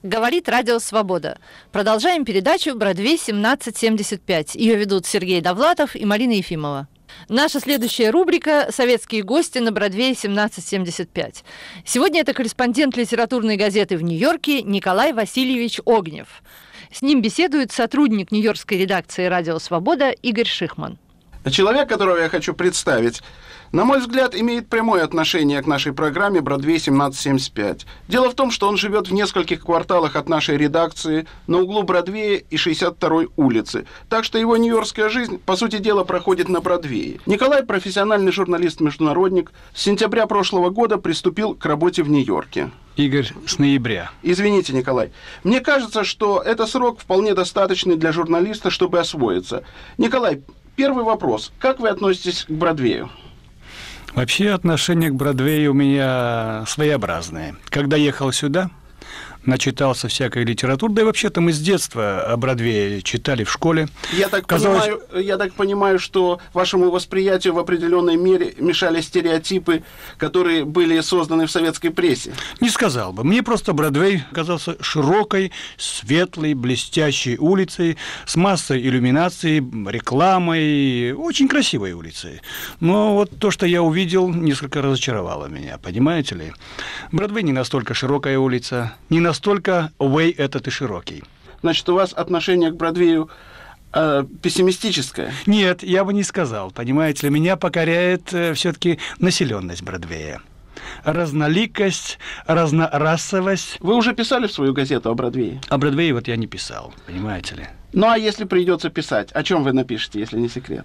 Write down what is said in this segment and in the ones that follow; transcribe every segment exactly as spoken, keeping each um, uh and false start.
Говорит Радио Свобода. Продолжаем передачу «Бродвей семнадцать семьдесят пять». Ее ведут Сергей Довлатов и Марина Ефимова. Наша следующая рубрика «Советские гости на Бродвее семнадцать семьдесят пять». Сегодня это корреспондент литературной газеты в Нью-Йорке Николай Васильевич Огнев. С ним беседует сотрудник нью-йоркской редакции «Радио Свобода» Игорь Шихман. Человек, которого я хочу представить, на мой взгляд, имеет прямое отношение к нашей программе «Бродвей семнадцать семьдесят пять». Дело в том, что он живет в нескольких кварталах от нашей редакции на углу Бродвея и шестьдесят второй улицы. Так что его нью-йоркская жизнь, по сути дела, проходит на Бродвее. Николай, профессиональный журналист-международник, с сентября прошлого года приступил к работе в Нью-Йорке. Игорь, с ноября. Извините, Николай. Мне кажется, что это срок вполне достаточный для журналиста, чтобы освоиться. Николай, первый вопрос. Как вы относитесь к Бродвею? Вообще отношение к Бродвею у меня своеобразное. Когда ехал сюда, начитался всякой литературы, да и вообще-то мы с детства о Бродвее читали в школе. Я так, Казалось... понимаю, я так понимаю, что вашему восприятию в определенной мере мешали стереотипы, которые были созданы в советской прессе. Не сказал бы. Мне просто Бродвей казался широкой, светлой, блестящей улицей, с массой иллюминаций, рекламой, очень красивой улицей. Но вот то, что я увидел, несколько разочаровало меня, понимаете ли? Бродвей не настолько широкая улица, не настолько Уэй этот и широкий. Значит, у вас отношение к Бродвею э, пессимистическое? Нет, я бы не сказал. Понимаете ли, меня покоряет э, все-таки населенность Бродвея. Разноликость, разнорасовость. Вы уже писали в свою газету о Бродвее? О Бродвее вот я не писал, понимаете ли. Ну, а если придется писать, о чем вы напишете, если не секрет?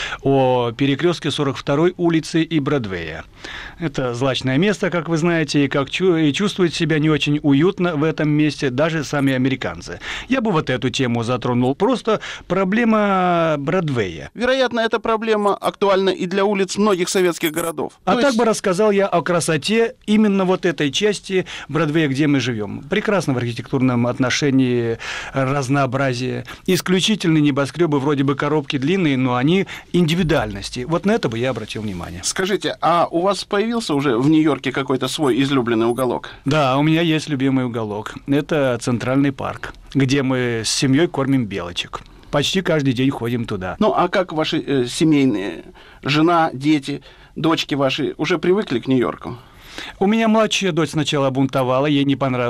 О перекрестке сорок второй улицы и Бродвея. Это злачное место, как вы знаете, и, как чу- и чувствуют себя не очень уютно в этом месте даже сами американцы. Я бы вот эту тему затронул. Просто проблема Бродвея. Вероятно, эта проблема актуальна и для улиц многих советских городов. А То так есть... бы рассказал я о красоте именно вот этой части Бродвея, где мы живем. Прекрасно в архитектурном отношении разнообразие. Исключительные небоскребы, вроде бы коробки длинные, но они индивидуальности. Вот на это бы я обратил внимание. Скажите, а у вас появился уже в Нью-Йорке какой-то свой излюбленный уголок? Да, у меня есть любимый уголок. Это Центральный парк, где мы с семьей кормим белочек. Почти каждый день ходим туда. Ну, а как ваши э, семейные, жена, дети, дочки ваши уже привыкли к Нью-Йорку? У меня младшая дочь сначала бунтовала, ей не понравилось.